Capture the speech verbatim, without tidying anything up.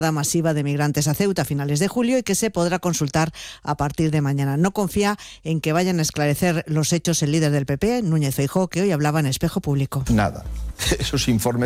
masiva de migrantes a Ceuta a finales de julio y que se podrá consultar a partir de mañana. No confía en que vayan a esclarecer los hechos el líder del P P, Núñez Feijóo, que hoy hablaba en Espejo Público. Nada. Esos informes